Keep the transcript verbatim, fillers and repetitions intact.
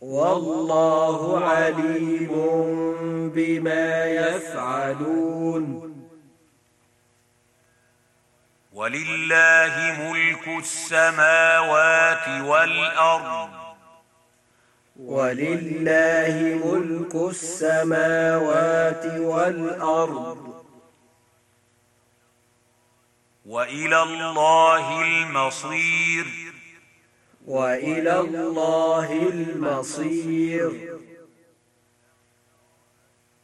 والله عليم بما يفعلون. ولله ملك السماوات والأرض ولله ملك السماوات والأرض وإلى الله المصير وإلى الله المصير.